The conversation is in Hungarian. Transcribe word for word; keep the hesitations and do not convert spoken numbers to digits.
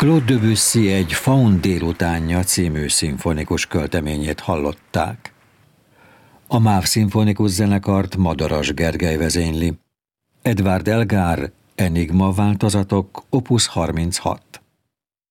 Claude Debussy egy Faun délutánja című szimfonikus költeményét hallották. A MÁV szimfonikus zenekart Madaras Gergely vezényli. Edvard Elgar, Enigma változatok, opus harminchat.